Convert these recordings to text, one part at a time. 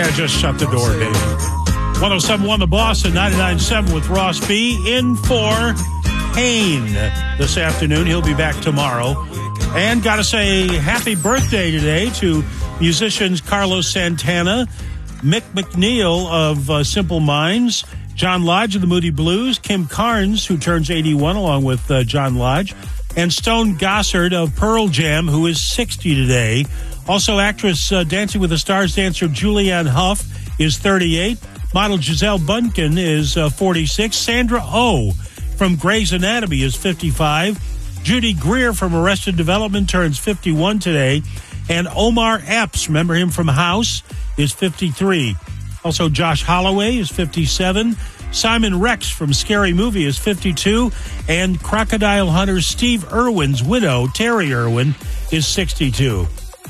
just shut the door, baby. 107.1 The Boss and 99.7 with Ross B. In for Kane this afternoon. He'll be back tomorrow. And got to say happy birthday today to musicians Carlos Santana, Mick McNeil of Simple Minds, John Lodge of the Moody Blues, Kim Carnes, who turns 81 along with John Lodge, and Stone Gossard of Pearl Jam, who is 60 today. Also, actress Dancing with the Stars dancer Julianne Hough is 38. Model Giselle Bundchen is 46. Sandra Oh from Grey's Anatomy is 55. Judy Greer from Arrested Development turns 51 today. And Omar Epps, remember him from House, is 53. Also, Josh Holloway is 57. Simon Rex from Scary Movie is 52. And Crocodile Hunter Steve Irwin's widow, Terry Irwin, is 62.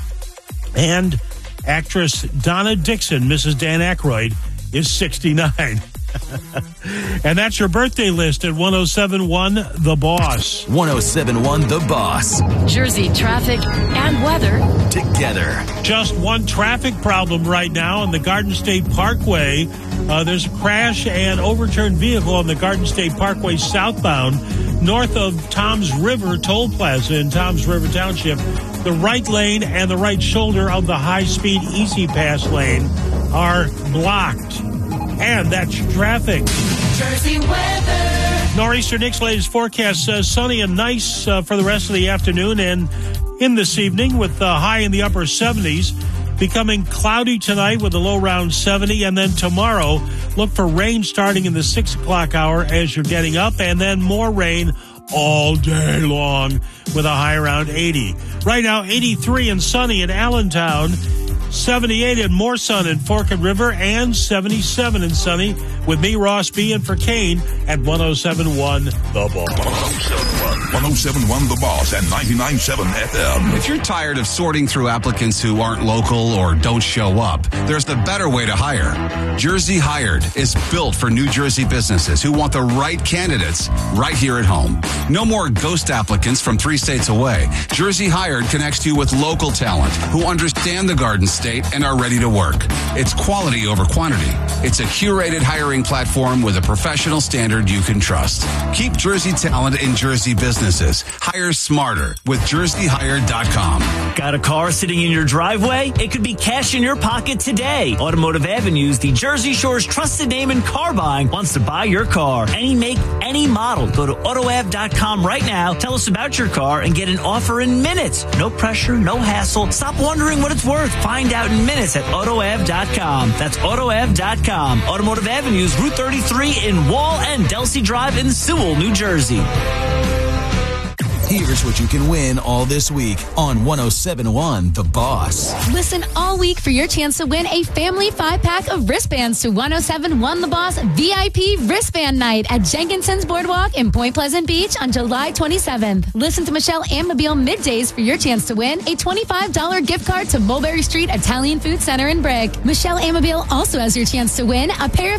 And actress Donna Dixon, Mrs. Dan Aykroyd, is 69. And that's your birthday list at 107.1 The Boss. 107.1 The Boss. Jersey traffic and weather together. Just one traffic problem right now on the Garden State Parkway. There's a crash and overturned vehicle on the Garden State Parkway southbound north of Toms River Toll Plaza in Toms River Township. The right lane and the right shoulder of the high-speed Easy Pass lane are blocked. And that's traffic. Jersey weather. Nor'easter Nick's latest forecast says sunny and nice for the rest of the afternoon and in this evening with the high in the upper 70s. Becoming cloudy tonight with a low around 70. And then tomorrow, look for rain starting in the 6 o'clock hour as you're getting up. And then more rain all day long with a high around 80. Right now, 83 and sunny in Allentown. 78 and more sun in Forked River, and 77 and sunny with me, Ross B. and for Kane at 107.1 The Boss. 107.1 The Boss and 99.7 FM. If you're tired of sorting through applicants who aren't local or don't show up, there's the better way to hire. Jersey Hired is built for New Jersey businesses who want the right candidates right here at home. No more ghost applicants from 3 states away. Jersey Hired connects you with local talent who understand the Garden State and are ready to work. It's quality over quantity. It's a curated hiring platform with a professional standard you can trust. Keep Jersey talent in Jersey businesses. Hire smarter with jerseyhired.com. Got a car sitting in your driveway? It could be cash in your pocket today. Automotive Avenues, the Jersey Shore's trusted name in car buying, wants to buy your car. Any make, any model. Go to autoav.com right now. Tell us about your car and get an offer in minutes. No pressure, no hassle. Stop wondering what it's worth. Find out in minutes at autoav.com. That's autoav.com. Automotive Avenues, Route 33 in Wall and Delsey Drive in Sewell, New Jersey. Here's what you can win all this week on 107.1 The Boss. Listen all week for your chance to win a family 5-pack of wristbands to 107.1 The Boss VIP Wristband Night at Jenkinson's Boardwalk in Point Pleasant Beach on July 27th. Listen to Michelle Amabile middays for your chance to win a $25 gift card to Mulberry Street Italian Food Center in Brick. Michelle Amabile also has your chance to win a pair of